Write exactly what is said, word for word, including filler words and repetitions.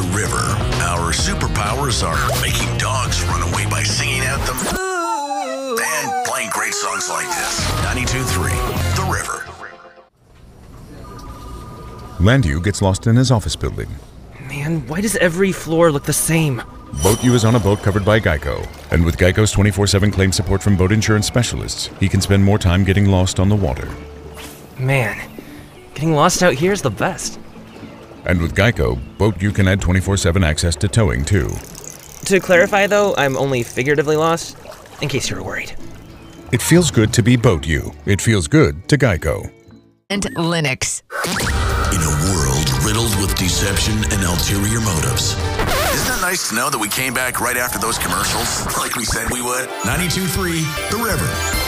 The River. Our superpowers are making dogs run away by singing at them and playing great songs like this. ninety-two point three, The River. Landu gets lost in his office building. Man, why does every floor look the same? BoatU is on a boat covered by Geico, and with Geico's twenty-four seven claim support from boat insurance specialists, he can spend more time getting lost on the water. Man, getting lost out here is the best. And with Geico, BoatU can add twenty-four seven access to towing too. To clarify though, I'm only figuratively lost, in case you were worried. It feels good to be BoatU. It feels good to Geico. And Linux. In a world riddled with deception and ulterior motives. Isn't it nice to know that we came back right after those commercials, like we said we would? ninety-two point three, The River.